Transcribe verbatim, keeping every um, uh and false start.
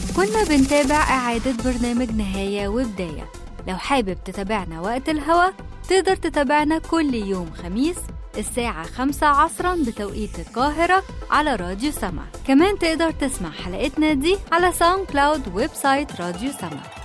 كنا بنتابع إعادة برنامج نهاية وبداية. لو حابب تتابعنا وقت الهوا تقدر تتابعنا كل يوم خميس الساعة خمسة عصرا بتوقيت القاهرة على راديو سما. كمان تقدر تسمع حلقتنا دي على ساوند كلاود ويب سايت راديو سما.